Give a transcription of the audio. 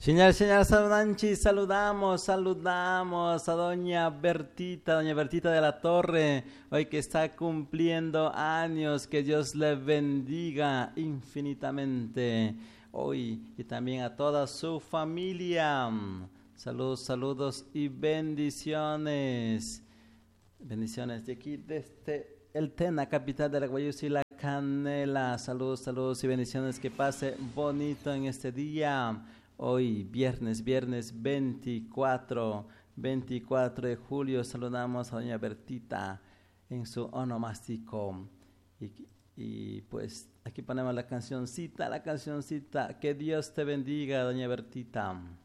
Señor Saunanchi, saludamos a doña Bertita de la Torre, hoy que está cumpliendo años, que Dios le bendiga infinitamente hoy y también a toda su familia. Saludos y bendiciones. Bendiciones de aquí, desde el Tena, capital de la Guayusa y la Canela. Saludos y bendiciones, que pase bonito en este día. Hoy, viernes 24 de julio, saludamos a doña Bertita en su onomástico. Y pues aquí ponemos la cancioncita, que Dios te bendiga, doña Bertita.